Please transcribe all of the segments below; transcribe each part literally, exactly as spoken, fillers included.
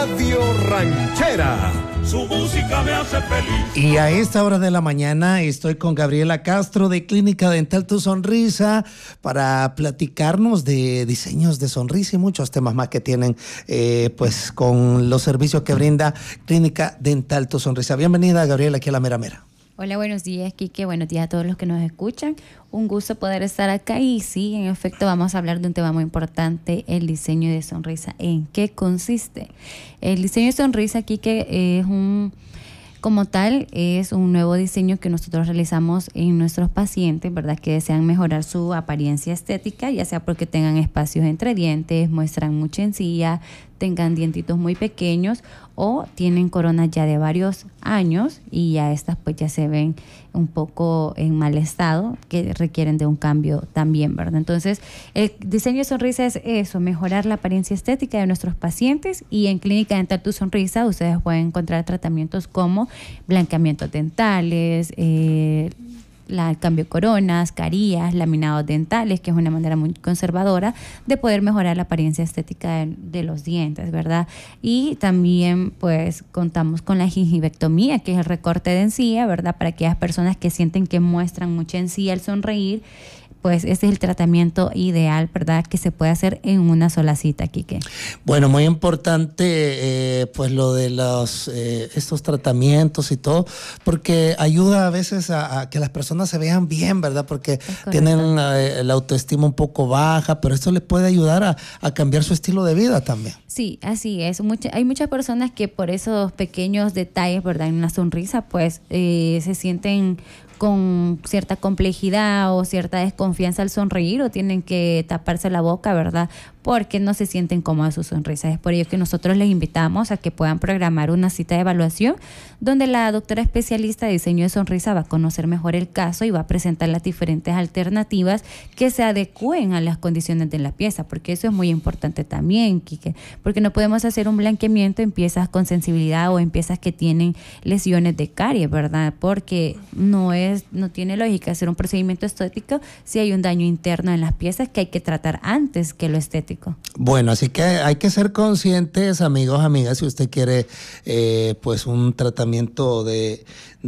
Radio Ranchera. Su música me hace feliz. Y a esta hora de la mañana estoy con Gabriela Castro de Clínica Dental Tu Sonrisa para platicarnos de diseños de sonrisa y muchos temas más que tienen eh, pues con los servicios que brinda Clínica Dental Tu Sonrisa. Bienvenida, Gabriela, aquí a La Mera Mera. Hola, buenos días, Quique. Buenos días a todos los que nos escuchan. Un gusto poder estar acá y sí, en efecto, vamos a hablar de un tema muy importante, el diseño de sonrisa. ¿En qué consiste? El diseño de sonrisa, Quique, es un, como tal, es un nuevo diseño que nosotros realizamos en nuestros pacientes, ¿verdad? Que desean mejorar su apariencia estética, ya sea porque tengan espacios entre dientes, muestran mucha encía, tengan dientitos muy pequeños o tienen coronas ya de varios años y ya estas pues ya se ven un poco en mal estado, que requieren de un cambio también, ¿verdad? Entonces, el diseño de sonrisa es eso, mejorar la apariencia estética de nuestros pacientes, y en Clínica Dental Tu Sonrisa ustedes pueden encontrar tratamientos como blanqueamientos dentales, eh, la, el cambio de coronas, carillas, laminados dentales, que es una manera muy conservadora de poder mejorar la apariencia estética de, de los dientes, ¿verdad? Y también pues contamos con la gingivectomía, que es el recorte de encía, ¿verdad? Para aquellas personas que sienten que muestran mucha encía al sonreír, pues ese es el tratamiento ideal, ¿verdad? Que se puede hacer en una sola cita, Quique. Bueno, muy importante eh, pues lo de los eh, estos tratamientos y todo, porque ayuda a veces a, a que las personas se vean bien, ¿verdad? Porque tienen eh, la autoestima un poco baja, pero esto les puede ayudar a, a cambiar su estilo de vida también. Sí, así es. Mucha, hay muchas personas que por esos pequeños detalles, ¿verdad? En una sonrisa, pues eh, se sienten con cierta complejidad o cierta desconfianza al sonreír, o tienen que taparse la boca, ¿verdad? Porque no se sienten cómodas sus sonrisas. Es por ello que nosotros les invitamos a que puedan programar una cita de evaluación donde la doctora especialista de diseño de sonrisa va a conocer mejor el caso y va a presentar las diferentes alternativas que se adecúen a las condiciones de la pieza, porque eso es muy importante también, Quique, porque no podemos hacer un blanqueamiento en piezas con sensibilidad o en piezas que tienen lesiones de caries, ¿verdad? Porque no es, no tiene lógica hacer un procedimiento estético si hay un daño interno en las piezas que hay que tratar antes que lo estético. Bueno, así que hay que ser conscientes, amigos, amigas, si usted quiere eh, pues un tratamiento de,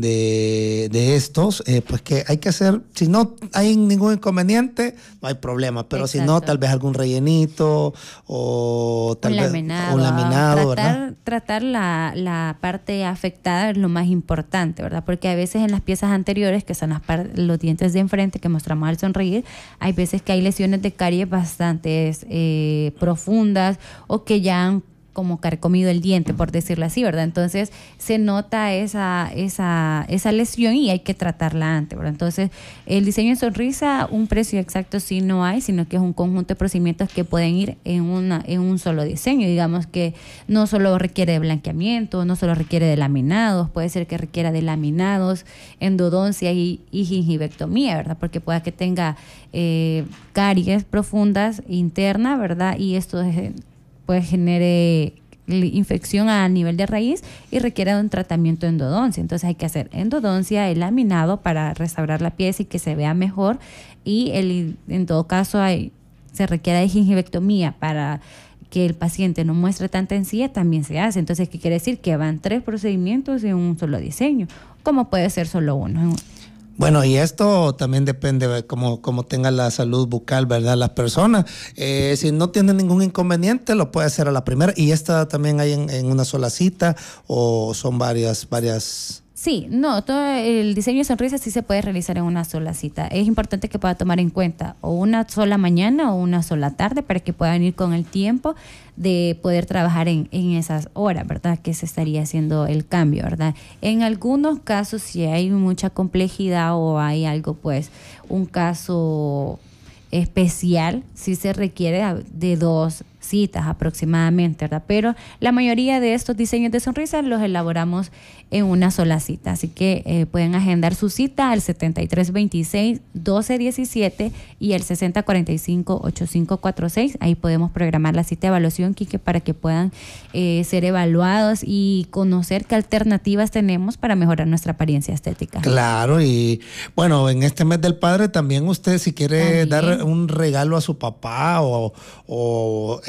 de, de estos, eh, pues que hay que hacer, si no hay ningún inconveniente, no hay problema, pero Exacto. si no, tal vez algún rellenito o tal un vez laminado, un laminado, tratar, ¿verdad? Tratar la, la parte afectada es lo más importante, ¿verdad? Porque a veces en las piezas anteriores, que son las par- los dientes de enfrente que mostramos al sonreír, hay veces que hay lesiones de caries bastante eh, profundas o que ya han como carcomido el diente, por decirlo así, ¿verdad? Entonces se nota esa, esa, esa lesión y hay que tratarla antes, ¿verdad? Entonces el diseño de sonrisa, un precio exacto sí no hay, sino que es un conjunto de procedimientos que pueden ir en, una, en un solo diseño. Digamos que no solo requiere de blanqueamiento, no solo requiere de laminados, puede ser que requiera de laminados, endodoncia y, y gingivectomía, ¿verdad? Porque pueda que tenga eh, caries profundas internas, ¿verdad? Y esto es... pues genere infección a nivel de raíz y requiere de un tratamiento de endodoncia. Entonces hay que hacer endodoncia, el laminado para restaurar la pieza y que se vea mejor, y el, en todo caso hay, se requiere de gingivectomía para que el paciente no muestre tanta encía, también se hace. Entonces, ¿qué quiere decir? Que van tres procedimientos en un solo diseño, como puede ser solo uno. Bueno, y esto también depende de cómo, cómo tenga la salud bucal, ¿verdad? Las personas, eh, si no tienen ningún inconveniente, lo puede hacer a la primera. ¿Y esta también hay en, en una sola cita o son varias, varias...? Sí, no, todo el diseño de sonrisa sí se puede realizar en una sola cita. Es importante que pueda tomar en cuenta o una sola mañana o una sola tarde para que puedan ir con el tiempo de poder trabajar en, en esas horas, ¿verdad? Que se estaría haciendo el cambio, ¿verdad? En algunos casos, si hay mucha complejidad o hay algo, pues, un caso especial, sí se requiere de dos citas aproximadamente, ¿verdad? Pero la mayoría de estos diseños de sonrisa los elaboramos en una sola cita, así que eh, pueden agendar su cita al setenta y tres veintiséis doce diecisiete y el sesenta cuarenta y cinco ochenta y cinco cuarenta y seis. Ahí podemos programar la cita de evaluación, Quique, para que puedan eh, ser evaluados y conocer qué alternativas tenemos para mejorar nuestra apariencia estética. Claro, y bueno, en este mes del padre también usted, si quiere también dar un regalo a su papá o, o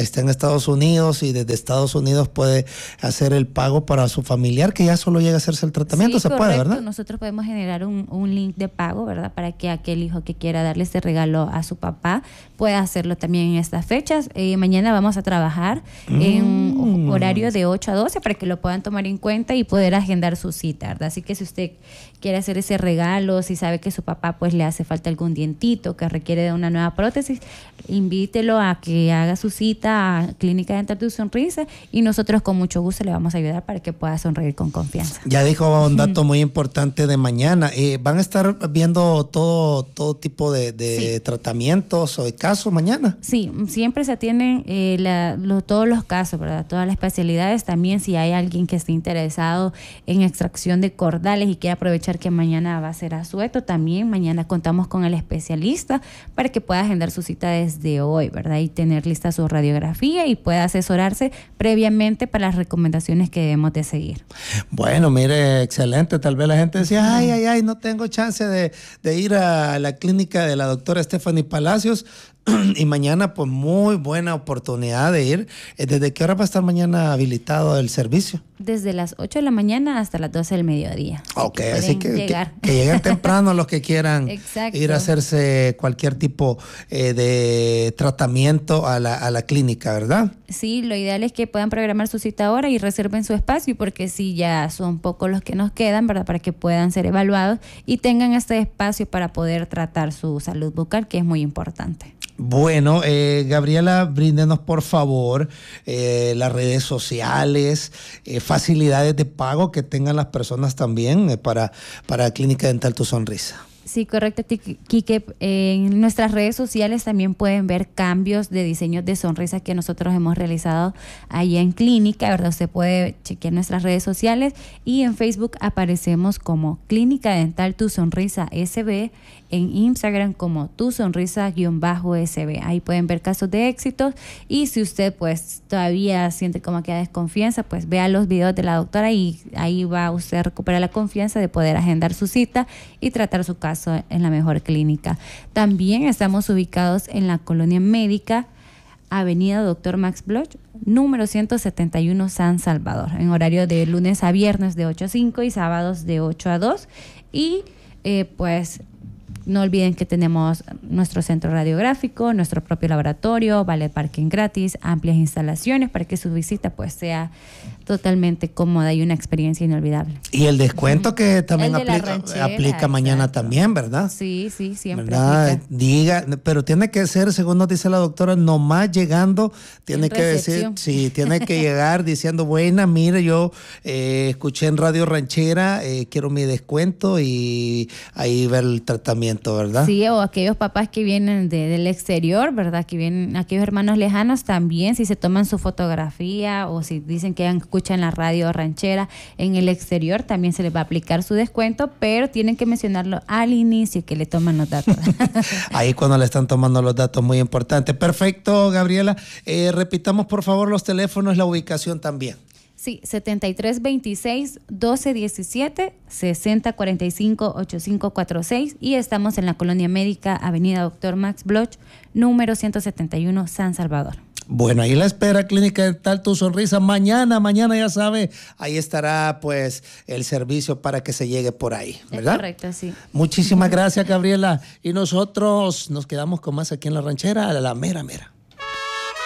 está en Estados Unidos y desde Estados Unidos puede hacer el pago para su familiar, que ya solo llega a hacerse el tratamiento, sí, se correcto. puede, ¿verdad? Nosotros podemos generar un, un link de pago, ¿verdad? Para que aquel hijo que quiera darle este regalo a su papá pueda hacerlo también en estas fechas. Eh, mañana vamos a trabajar mm. en un horario de ocho a doce para que lo puedan tomar en cuenta y poder agendar su cita, ¿verdad? Así que si usted quiere hacer ese regalo, si sabe que su papá pues le hace falta algún dientito que requiere de una nueva prótesis, invítelo a que haga su cita a Clínica Dental Tu Sonrisa y nosotros con mucho gusto le vamos a ayudar para que pueda sonreír con confianza. Ya dijo un dato muy importante de mañana. Eh, ¿Van a estar viendo todo, todo tipo de, de sí. tratamientos o de casos mañana? Sí, siempre se atienden eh, la, lo, todos los casos, ¿verdad? Todas las especialidades. También si hay alguien que esté interesado en extracción de cordales y quiere aprovechar que mañana va a ser asueto, también mañana contamos con el especialista para que pueda agendar su cita desde hoy, ¿verdad? Y tener lista su radiografía y pueda asesorarse previamente para las recomendaciones que debemos de seguir. Bueno, mire, excelente. Tal vez la gente decía, ay, ay, ay, no tengo chance de, de ir a la clínica de la doctora Stephanie Palacios. Y mañana, pues muy buena oportunidad de ir. ¿Desde qué hora va a estar mañana habilitado el servicio? Desde las ocho de la mañana hasta las doce del mediodía. Ok, así que, llegar. que, que lleguen temprano los que quieran ir a hacerse cualquier tipo eh, de tratamiento a la, a la clínica, ¿verdad? Sí, lo ideal es que puedan programar su cita ahora y reserven su espacio, porque sí, ya son pocos los que nos quedan, ¿verdad? Para que puedan ser evaluados y tengan este espacio para poder tratar su salud bucal, que es muy importante. Bueno, eh, Gabriela, bríndenos por favor eh, las redes sociales, eh, facilidades de pago que tengan las personas también eh, para, para Clínica Dental Tu Sonrisa. Sí, correcto, Quique. En nuestras redes sociales también pueden ver cambios de diseños de sonrisa que nosotros hemos realizado allá en clínica, ¿verdad? Usted puede chequear nuestras redes sociales y en Facebook aparecemos como Clínica Dental Tu Sonrisa S B, en Instagram como Tu Sonrisa-S B. Ahí pueden ver casos de éxito y si usted pues todavía siente como que hay desconfianza, pues vea los videos de la doctora y ahí va usted a recuperar la confianza de poder agendar su cita y tratar su caso en la mejor clínica. También estamos ubicados en la Colonia Médica, Avenida Doctor Max Bloch, número ciento setenta y uno, San Salvador, en horario de lunes a viernes de ocho a cinco y sábados de ocho a dos. Y eh, pues no olviden que tenemos nuestro centro radiográfico, nuestro propio laboratorio, vale parking gratis, amplias instalaciones para que su visita pues sea totalmente cómoda y una experiencia inolvidable. Y el descuento que también de aplica, ranchera, aplica mañana exacto. también, ¿verdad? Sí, sí, siempre ¿verdad? aplica. Diga, pero tiene que ser, según nos dice la doctora, nomás llegando, tiene en que recepción. decir, sí, tiene que llegar diciendo, buena, mire, yo eh, escuché en Radio Ranchera, eh, quiero mi descuento y ahí ver el tratamiento, ¿verdad? Sí, o aquellos papás que vienen de, del exterior, ¿verdad? Que vienen, aquellos hermanos lejanos también, si se toman su fotografía o si dicen que han escuchan la radio ranchera en el exterior, también se les va a aplicar su descuento, pero tienen que mencionarlo al inicio que le toman los datos. Ahí cuando le están tomando los datos, muy importante. Perfecto, Gabriela. Eh, repitamos por favor los teléfonos, la ubicación también. Sí, setenta y tres veintiséis, doce diecisiete, sesenta cuarenta y cinco, ochenta y cinco cuarenta y seis y estamos en la Colonia Médica, Avenida Doctor Max Bloch, número ciento setenta y uno, San Salvador. Bueno, ahí la espera Clínica Dental Tu Sonrisa. Mañana, mañana ya sabe, ahí estará pues el servicio para que se llegue por ahí, ¿verdad? Es correcto, sí. Muchísimas gracias, Gabriela. Y nosotros nos quedamos con más aquí en La Ranchera, a la mera mera.